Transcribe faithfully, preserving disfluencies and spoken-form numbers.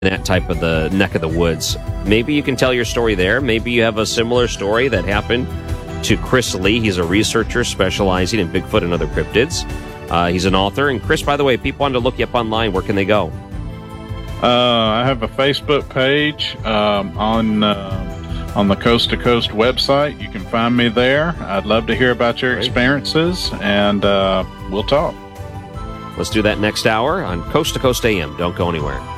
that type of the neck of the woods. Maybe you can tell your story there. Maybe you have a similar story that happened to Chris Lee. He's a researcher specializing in Bigfoot and other cryptids. Uh, he's an author. And Chris, by the way, if people want to look you up online, where can they go? Uh, I have a Facebook page um, on uh, on the Coast to Coast website. You can find me there. I'd love to hear about your Great. experiences, and uh, we'll talk. Let's do that next hour on Coast to Coast A M. Don't go anywhere.